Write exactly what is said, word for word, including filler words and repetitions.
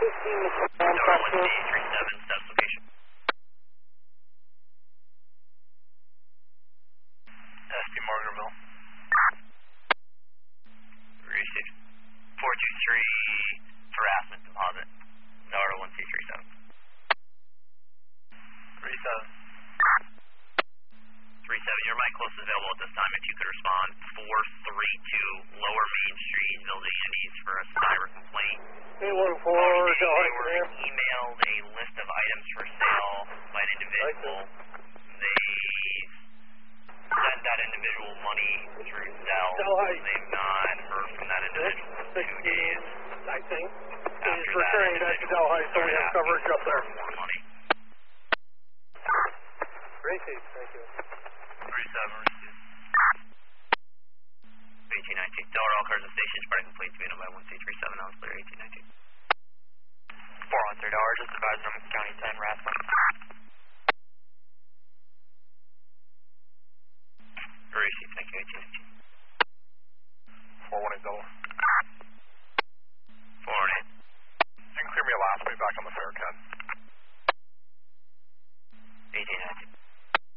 fifteen, Tower one C three seven, status location. S T Morganville. Received. four two three, harassment deposit. Tower one C three seven. three seven. three seven, your mic close is available at this time if you could respond. four three two, Lower Main Street, Village Andes for a cyber complaint. eight one four, They, Delhi, they were clear. emailed a list of items for sale by an individual. They sent that individual money through Zelle. Delhi. They've not heard from that individual in two days. I think. After He's that, returning that to Delhi, so we have coverage up there. more money. Received, thank you. three seven received. eighteen nineteen. Delaware, all cars and stations, spreading complaints being by one C three seven, I was clear, eighteen nineteen. four one three, Delaware, just advised on County ten, Rathbun. Received, thank you, eighteen nineteen. four one eight Delaware. four one eight. You can clear me a last way back on the Faircat.